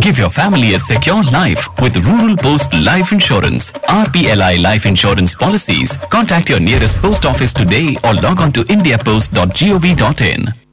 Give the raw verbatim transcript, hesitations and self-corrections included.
Give your family a secure life with Rural Post Life Insurance. R P L I Life Insurance Policies. Contact your nearest post office today or log on to india post dot gov dot in.